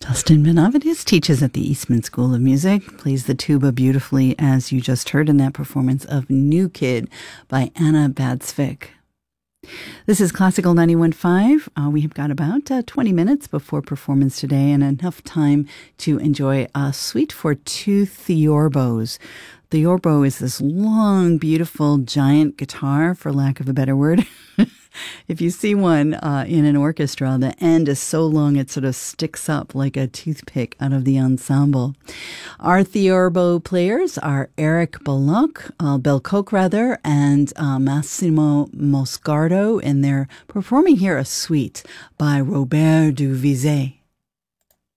Dustin Benavides teaches at the Eastman School of Music, plays the tuba beautifully, as you just heard in that performance of New Kid by Anna Badsvik. This is Classical 91.5. We have got about 20 minutes before performance today and enough time to enjoy a suite for two theorbos. The theorbo is this long, beautiful, giant guitar, for lack of a better word. If you see one in an orchestra, the end is so long it sort of sticks up like a toothpick out of the ensemble. Our theorbo players are Eric Belcock, and Massimo Moscardo, and they're performing here a suite by Robert Duvizet.